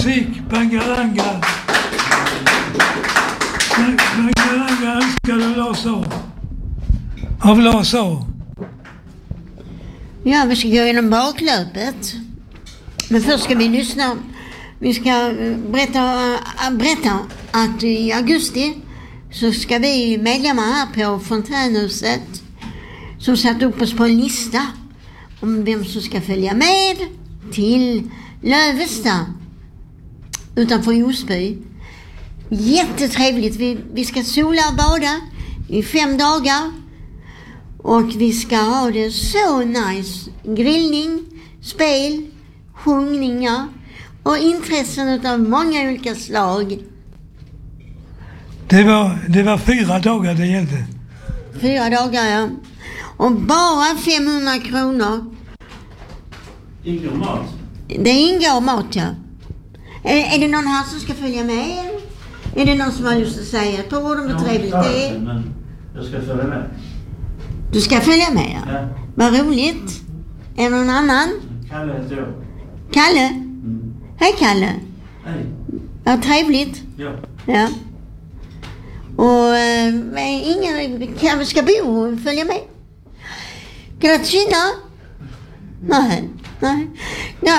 musik, Bangaranga. Bangaranga önskar du Lars A. Av Lars A. Ja, vi ska gå igenom baklöpet. Men först ska vi lyssna. Vi ska berätta att i augusti så ska vi medlemmar här på Fontänhuset som satt upp oss på en lista om vem som ska följa med till Lövesta utanför Osby. Jättetrevligt. Vi ska sola och bada i 5 dagar och vi ska ha det så nice. Grillning, spel, sjungningar och intressen av många olika slag. Det var 4 dagar det gällde. 4 dagar, ja. Och bara 500 kronor. Ingår mat? Det ingår mat, ja. Är det någon här som ska följa med? Är det någon som har lust att säga ett par ord om hur trevligt det är? Men jag ska följa med. Du ska följa med, ja. Ja. Vad roligt. Är det någon annan? Kalle heter jag. Kalle? Mm. Hej, Kalle. Hej. Vad trevligt. Ja. Ja. Och ingen kanske ska bo och följa med. Kan jag syna? Nej. Ja,